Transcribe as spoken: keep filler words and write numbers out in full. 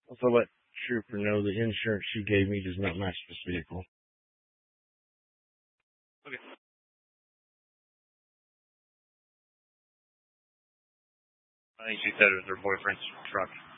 Also let Trooper know the insurance she gave me does not match this vehicle. Okay. I think she said it was her boyfriend's truck.